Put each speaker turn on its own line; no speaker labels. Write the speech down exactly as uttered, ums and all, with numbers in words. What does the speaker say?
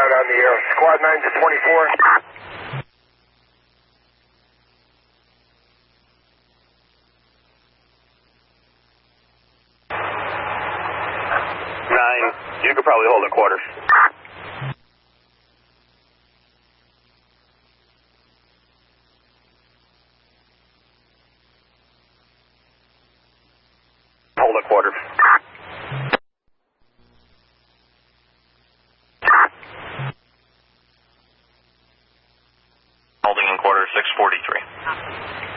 out on the air. Squad nine to twenty-four.
Nine, you could probably hold a quarter. Hold a quarter. Holding in quarter, six forty-three.